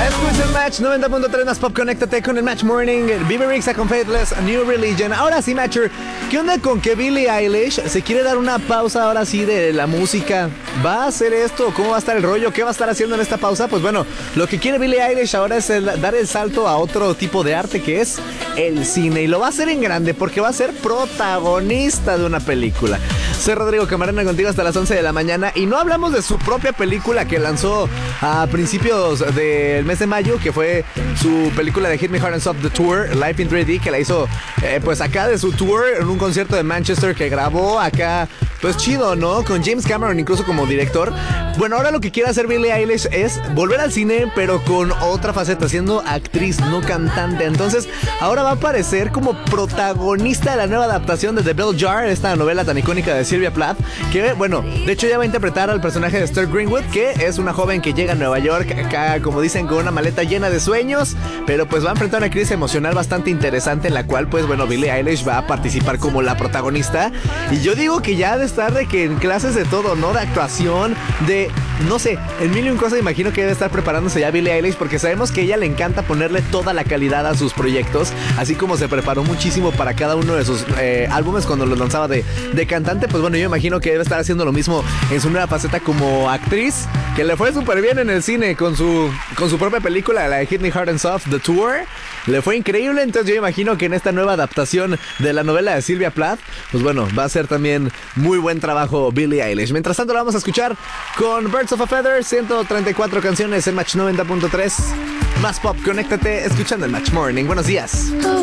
Escucha el Match 90.3 más pop, conéctate con el Match Morning. Bieber Rixa con Faithless, New Religion. Ahora sí, Matcher, ¿qué onda con que Billie Eilish se quiere dar una pausa ahora sí de la música? ¿Va a hacer esto? ¿Cómo va a estar el rollo? ¿Qué va a estar haciendo en esta pausa? Pues bueno, lo que quiere Billie Eilish ahora es dar el salto a otro tipo de arte, que es el cine. Y lo va a hacer en grande porque va a ser protagonista de una película. Soy Rodrigo Camarena contigo hasta las 11 de la mañana. Y no hablamos de su propia película que lanzó a principios del mes de mayo, que fue su película de Hit Me Hard and Soft The Tour, Life in 3D, que la hizo pues acá de su tour en un concierto de Manchester que grabó acá, pues chido, ¿no? Con James Cameron incluso como director. Bueno, ahora lo que quiere hacer Billie Eilish es volver al cine, pero con otra faceta, siendo actriz, no cantante. Entonces, ahora va a aparecer como protagonista de la nueva adaptación de The Bell Jar, esta novela tan icónica de Sylvia Plath, que, bueno, de hecho ya va a interpretar al personaje de Esther Greenwood, que es una joven que llega a Nueva York, acá, como dicen, con una maleta llena de sueños, pero pues va a enfrentar una crisis emocional bastante interesante, en la cual, pues bueno, Billie Eilish va a participar como la protagonista. Y yo digo que ya de estar de que en clases de todo, ¿no? De actuación, de, no sé, en mil y un cosas, imagino que debe estar preparándose ya Billie Eilish, porque sabemos que a ella le encanta ponerle toda la calidad a sus proyectos, así como se preparó muchísimo para cada uno de sus álbumes cuando los lanzaba de cantante. Pues bueno, yo imagino que debe estar haciendo lo mismo en su nueva faceta como actriz, que le fue súper bien en el cine con su propia película, la de Hit Me Hard and Soft, The Tour. Le fue increíble, entonces yo imagino que en esta nueva adaptación de la novela de Sylvia Plath, pues bueno, va a ser también muy buen trabajo Billie Eilish. Mientras tanto, la vamos a escuchar con Birds of a Feather, 134 canciones en Match 90.3. Más pop, conéctate escuchando el Match Morning. Buenos días.